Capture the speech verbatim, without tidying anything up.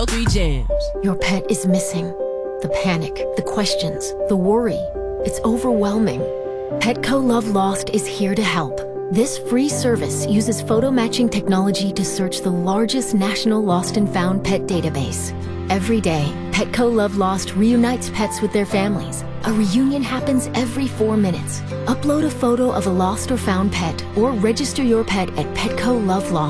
Three jams. Your pet is missing. The panic, the questions, the worry. It's overwhelming. Petco Love Lost is here to help. This free service uses photo matching technology to search the largest national lost and found pet database. Every day, Petco Love Lost reunites pets with their families. A reunion happens every four minutes. Upload a photo of a lost or found pet or register your pet at Petco Love Lost.